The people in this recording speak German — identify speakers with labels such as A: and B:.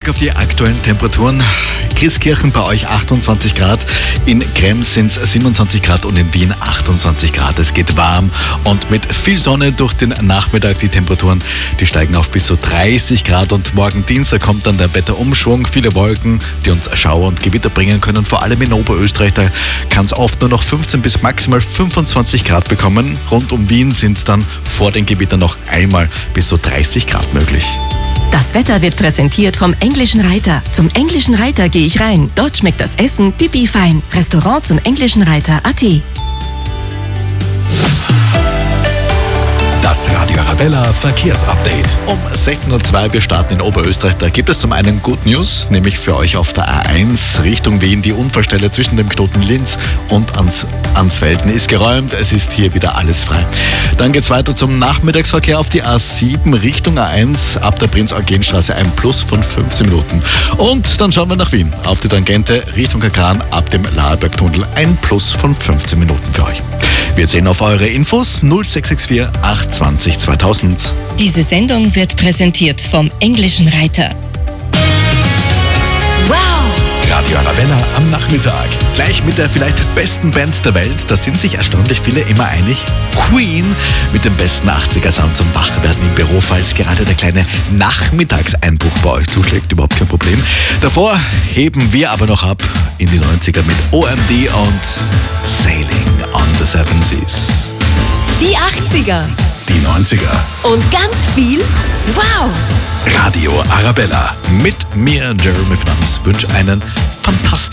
A: Blick auf die aktuellen Temperaturen. Christkirchen bei euch 28 Grad, in Krems sind es 27 Grad und in Wien 28 Grad. Es geht warm und mit viel Sonne durch den Nachmittag. Die Temperaturen, die steigen auf bis zu 30 Grad und morgen Dienstag kommt dann der Wetterumschwung. Viele Wolken, die uns Schauer und Gewitter bringen können. Vor allem in Oberösterreich, da kann es oft nur noch 15 bis maximal 25 Grad bekommen. Rund um Wien sind dann vor den Gewittern noch einmal bis zu 30 Grad möglich.
B: Das Wetter wird präsentiert vom Englischen Reiter. Zum Englischen Reiter gehe ich rein. Dort schmeckt das Essen pipi fein. Restaurant zum Englischen Reiter.at.
C: Das Radio Arabella Verkehrsupdate.
A: Um 16.02 Uhr, wir starten in Oberösterreich. Da gibt es zum einen Good News, nämlich für euch auf der A1 Richtung Wien. Die Unfallstelle zwischen dem Knoten Linz und Ansfelden ist geräumt. Es ist hier wieder alles frei. Dann geht es weiter zum Nachmittagsverkehr auf die A7 Richtung A1. Ab der Prinz-Eugen-Straße ein Plus von 15 Minuten. Und dann schauen wir nach Wien. Auf die Tangente Richtung Kakran ab dem Laherbergtunnel ein Plus von 15 Minuten für euch. Wir sehen auf eure Infos 0664 820 2000.
B: Diese Sendung wird präsentiert vom Englischen Reiter.
D: Wow!
C: Radio Arabella am Nachmittag.
A: Gleich mit der vielleicht besten Band der Welt, da sind sich erstaunlich viele immer einig. Queen mit dem besten 80er-Sound zum Wachwerden im Büro, falls gerade der kleine Nachmittagseinbruch bei euch zuschlägt, überhaupt kein Problem. Davor heben wir aber noch ab in die 90er mit OMD und Sailing on the Seven Seas.
D: Die 80er
C: Die 90er.
D: und ganz viel Wow!
C: Radio Arabella.
A: Mit mir, Jeremy Franz, wünsche einen fantastischen